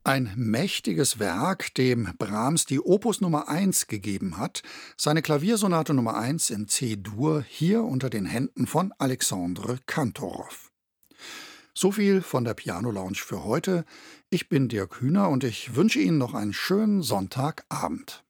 Ein mächtiges Werk, dem Brahms die Opus Nummer 1 gegeben hat, seine Klaviersonate Nummer 1 in C-Dur, hier unter den Händen von Alexandre Kantorow. So viel von der Piano Lounge für heute. Ich bin Dirk Hühner und ich wünsche Ihnen noch einen schönen Sonntagabend.